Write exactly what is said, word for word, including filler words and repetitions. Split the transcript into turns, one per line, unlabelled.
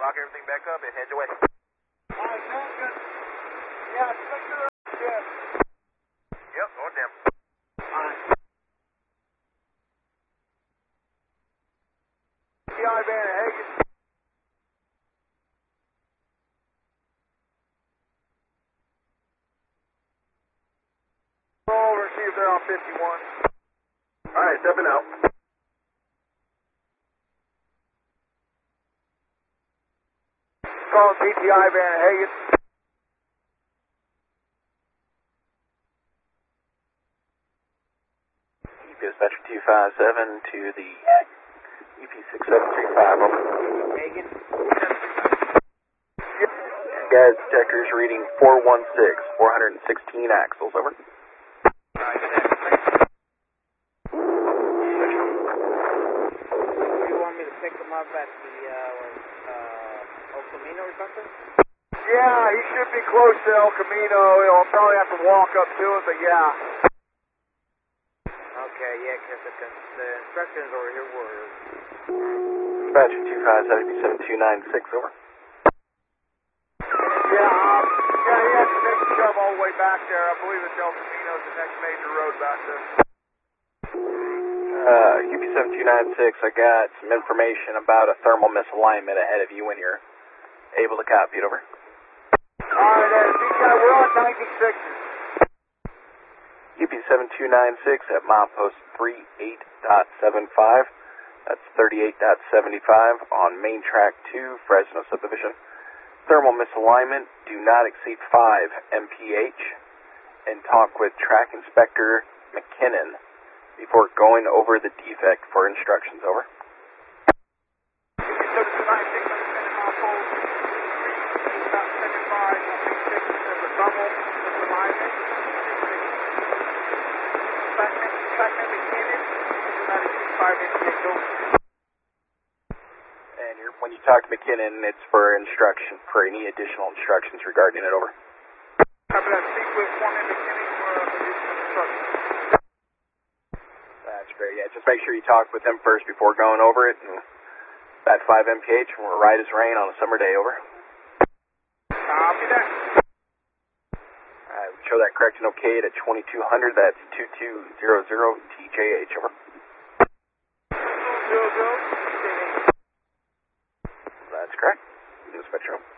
lock everything back up and head your way.
Alright, sounds good. Yeah, check your yeah.
Yep, going down.
Alright. T I Van Hagen. Roll over, see if they're on fifty-one.
Alright, stepping out.
Calling T T I Van Hagen.
Dispatcher two five seven to the E P six seven three five, over.
Hagen.
And guys, detectors reading four one six, four hundred sixteen axles, over.
Alright, good day. Do you want me to pick them up at the, uh, uh, El Camino or something? Yeah, he should be close to El Camino. He'll probably have to walk up to it, but yeah. Okay, yeah, because the, the instructions over here were...
Dispatcher two five seven, seven two nine six, over.
Yeah, um, yeah, he has to take the shove all the way back there. I believe it's El Camino, the next major road back there.
Uh, U P seven two nine six, I got some information about a thermal misalignment ahead of you when you're able to copy it, over.
Alright, uh, D K, we're on ninety-sixes.
U P seven two nine six at milepost thirty-eight point seven five. That's thirty-eight point seven five on main track two, Fresno subdivision. Thermal misalignment, do not exceed five M P H, and talk with track inspector McKinnon before going over the defect for instructions, over. And you're, when you talk to McKinnon, it's for instruction, for any additional instructions regarding it, over.
Copy that. Speak with one McKinnon for additional instructions.
That's great, yeah. Just make sure you talk with him first before going over it. And that five M P H, and we're right as rain on a summer day, over.
Copy that.
Alright, we show that correct and okayed at twenty-two hundred, that's two two zero zero T J H, over.
Zero, zero.
That's correct. Dispatcher.